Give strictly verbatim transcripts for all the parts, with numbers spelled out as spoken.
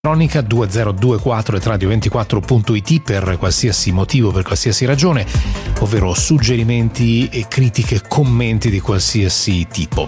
Cronica duemilaventiquattro at radio ventiquattro punto it per qualsiasi motivo, per qualsiasi ragione, ovvero suggerimenti e critiche, commenti di qualsiasi tipo.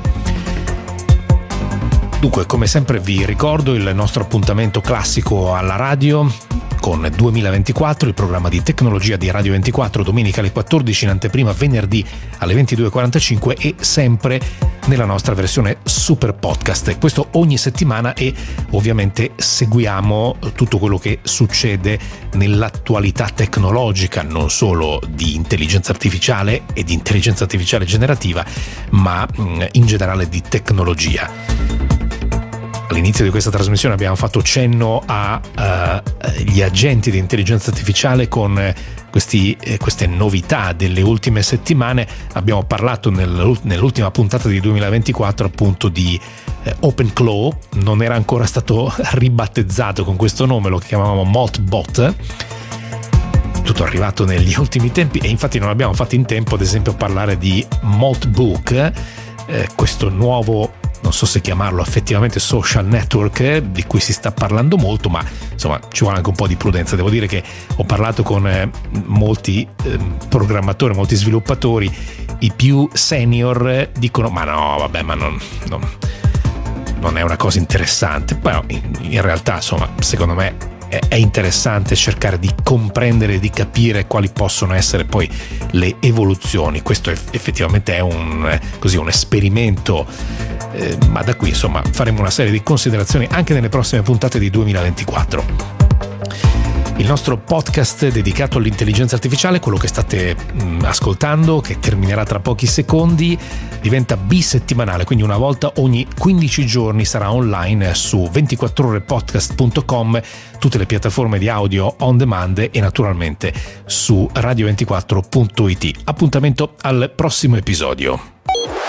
Dunque, come sempre vi ricordo il nostro appuntamento classico alla radio con duemilaventiquattro, il programma di tecnologia di Radio ventiquattro, domenica alle quattordici, in anteprima venerdì alle ventidue e quarantacinque e sempre nella nostra versione super podcast. Questo ogni settimana e ovviamente seguiamo tutto quello che succede nell'attualità tecnologica, non solo di intelligenza artificiale e di intelligenza artificiale generativa, ma in generale di tecnologia. All'inizio di questa trasmissione abbiamo fatto cenno agli uh, agenti di intelligenza artificiale con uh, questi, eh, queste novità delle ultime settimane. Abbiamo parlato nel, nell'ultima puntata di duemilaventiquattro appunto di uh, OpenClaw, non era ancora stato ribattezzato con questo nome, lo chiamavamo Moltbot. Tutto arrivato negli ultimi tempi e infatti non abbiamo fatto in tempo ad esempio a parlare di Moltbook, eh, questo nuovo, non so se chiamarlo effettivamente social network, eh, di cui si sta parlando molto, ma insomma ci vuole anche un po' di prudenza. Devo dire che ho parlato con eh, molti eh, programmatori, molti sviluppatori, i più senior eh, dicono ma no vabbè ma non, non, non è una cosa interessante. Però in, in realtà insomma secondo me è interessante cercare di comprendere e di capire quali possono essere poi le evoluzioni. Questo effettivamente è un, così, un esperimento, eh, ma da qui insomma faremo una serie di considerazioni anche nelle prossime puntate di duemilaventiquattro. Il nostro podcast dedicato all'intelligenza artificiale, quello che state mh, ascoltando, che terminerà tra pochi secondi, diventa bisettimanale, quindi una volta ogni quindici giorni sarà online su ventiquattro ore podcast punto com, tutte le piattaforme di audio on demand e naturalmente su radio ventiquattro punto it. Appuntamento al prossimo episodio.